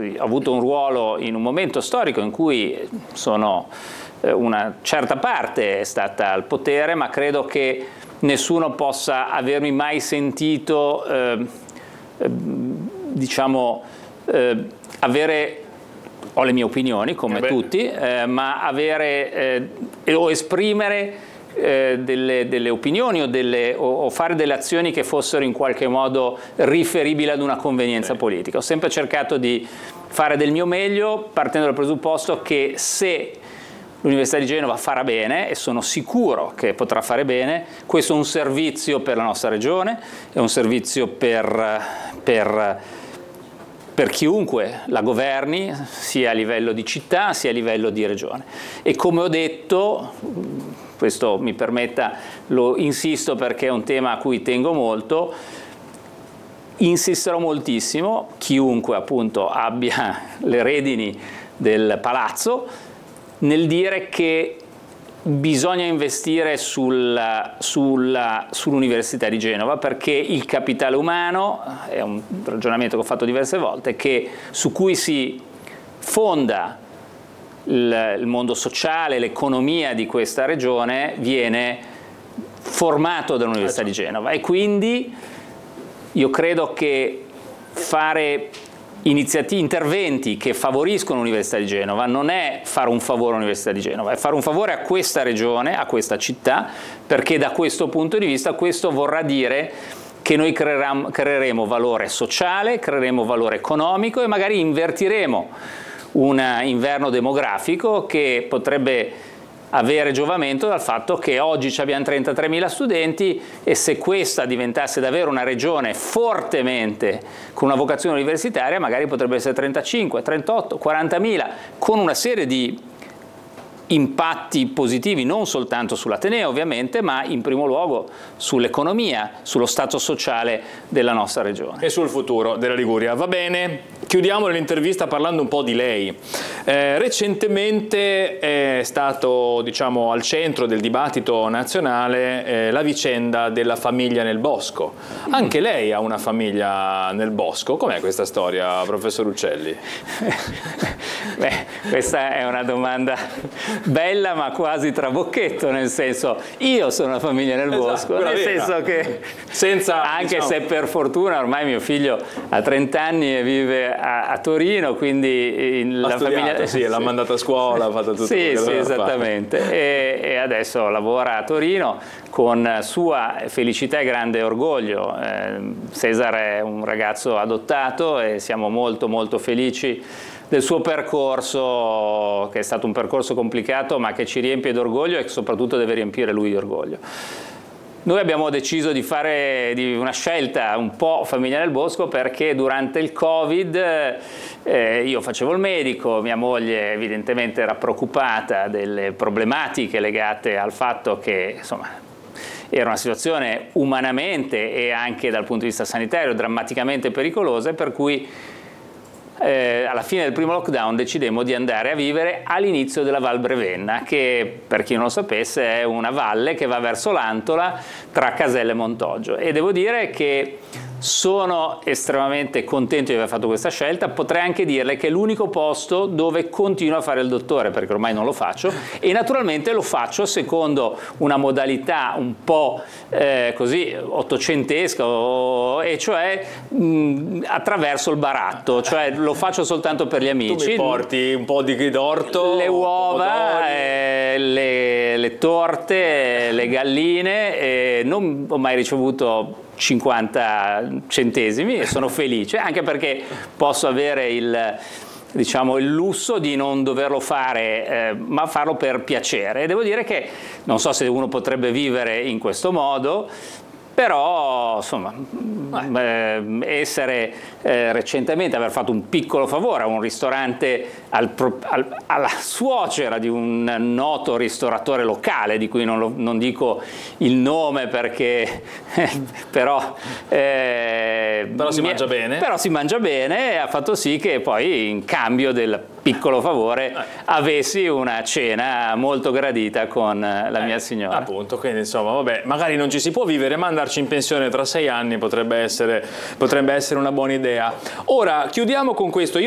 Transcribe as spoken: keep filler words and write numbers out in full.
ho avuto un ruolo in un momento storico in cui sono, eh, una certa parte è stata al potere, ma credo che nessuno possa avermi mai sentito, eh, eh, diciamo, eh, avere, ho le mie opinioni come eh tutti, eh, ma avere eh, o esprimere eh, delle, delle opinioni o, delle, o, o fare delle azioni che fossero in qualche modo riferibili ad una convenienza eh. politica. Ho sempre cercato di fare del mio meglio partendo dal presupposto che se l'Università di Genova farà bene, e sono sicuro che potrà fare bene, questo è un servizio per la nostra regione, è un servizio per, per, per chiunque la governi, sia a livello di città sia a livello di regione. E come ho detto, questo mi permetta, lo insisto perché è un tema a cui tengo molto, insisterò moltissimo, chiunque appunto abbia le redini del palazzo, nel dire che bisogna investire sul, sul, sull'Università di Genova, perché il capitale umano, è un ragionamento che ho fatto diverse volte, che, su cui si fonda il, il mondo sociale, l'economia di questa regione, viene formato dall'Università di Genova. E quindi io credo che fare iniziative, interventi che favoriscono l'Università di Genova non è fare un favore all'Università di Genova, è fare un favore a questa regione, a questa città, perché da questo punto di vista questo vorrà dire che noi creeremo, creeremo valore sociale, creeremo valore economico e magari invertiremo un inverno demografico che potrebbe avere giovamento dal fatto che oggi abbiamo trentatremila studenti, e se questa diventasse davvero una regione fortemente con una vocazione universitaria magari potrebbe essere trentacinque, trentotto, quarantamila, con una serie di impatti positivi non soltanto sull'Ateneo ovviamente, ma in primo luogo sull'economia, sullo stato sociale della nostra regione. E sul futuro della Liguria. Va bene, chiudiamo l'intervista parlando un po' di lei. Eh, recentemente è stato, diciamo, al centro del dibattito nazionale eh, la vicenda della famiglia nel bosco. Anche lei ha una famiglia nel bosco. Com'è questa storia, professor Uccelli? Beh, questa è una domanda bella ma quasi trabocchetto, nel senso, io sono una famiglia nel esatto, bosco, nel vera. senso che senza, anche diciamo, se per fortuna ormai mio figlio ha trenta anni e vive a, a Torino, quindi in la studiato, famiglia sì, sì. l'ha mandato a scuola, ha fatto tutto sì, quello sì, che esattamente, e, e adesso lavora a Torino con sua felicità e grande orgoglio. eh, Cesare è un ragazzo adottato e siamo molto molto felici del suo percorso, che è stato un percorso complicato ma che ci riempie d'orgoglio e soprattutto deve riempire lui di orgoglio. Noi abbiamo deciso di fare di una scelta un po' famiglia nel bosco perché durante il Covid eh, io facevo il medico, mia moglie evidentemente era preoccupata delle problematiche legate al fatto che insomma era una situazione umanamente e anche dal punto di vista sanitario drammaticamente pericolosa, per cui Eh, alla fine del primo lockdown decidemmo di andare a vivere all'inizio della Val Brevenna, che per chi non lo sapesse è una valle che va verso l'Antola tra Caselle e Montoggio, e devo dire che sono estremamente contento di aver fatto questa scelta. Potrei anche dirle che è l'unico posto dove continuo a fare il dottore, perché ormai non lo faccio, e naturalmente lo faccio secondo una modalità un po' eh, così ottocentesca, o, e cioè mh, attraverso il baratto, cioè lo faccio soltanto per gli amici. Tu mi porti un po' di d'orto, le uova, eh, le, le torte, le galline, e non ho mai ricevuto cinquanta centesimi e sono felice, anche perché posso avere il, diciamo, il lusso di non doverlo fare, eh, ma farlo per piacere. E devo dire che non so se uno potrebbe vivere in questo modo, però insomma eh, essere eh, recentemente aver fatto un piccolo favore a un ristorante, al, al, alla suocera di un noto ristoratore locale di cui non, lo, non dico il nome perché eh, però eh, però si mi, mangia bene però si mangia bene e ha fatto sì che poi in cambio del piccolo favore eh. avessi una cena molto gradita con la eh, mia signora. Appunto, quindi insomma vabbè, magari non ci si può vivere, ma andarci in pensione tra sei anni potrebbe essere, potrebbe essere una buona idea. Ora chiudiamo con questo. Io